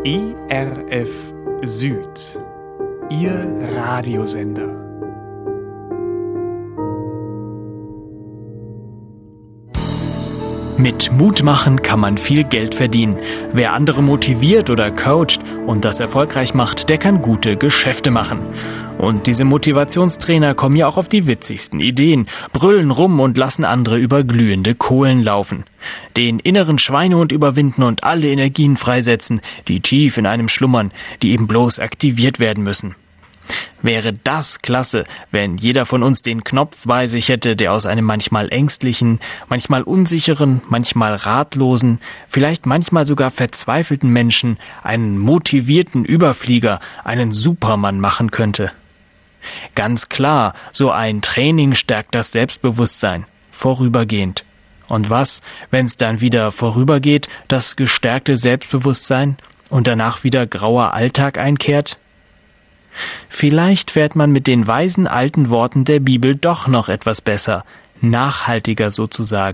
ERF Süd, Ihr Radiosender. Mit Mut machen kann man viel Geld verdienen. Wer andere motiviert oder coacht und das erfolgreich macht, der kann gute Geschäfte machen. Und diese Motivationstrainer kommen ja auch auf die witzigsten Ideen, brüllen rum und lassen andere über glühende Kohlen laufen. Den inneren Schweinehund überwinden und alle Energien freisetzen, die tief in einem schlummern, die eben bloß aktiviert werden müssen. Wäre das klasse, wenn jeder von uns den Knopf bei sich hätte, der aus einem manchmal ängstlichen, manchmal unsicheren, manchmal ratlosen, vielleicht manchmal sogar verzweifelten Menschen einen motivierten Überflieger, einen Supermann machen könnte. Ganz klar, so ein Training stärkt das Selbstbewusstsein, vorübergehend. Und was, wenn es dann wieder vorübergeht, das gestärkte Selbstbewusstsein, und danach wieder grauer Alltag einkehrt? Vielleicht fährt man mit den weisen alten Worten der Bibel doch noch etwas besser, nachhaltiger sozusagen.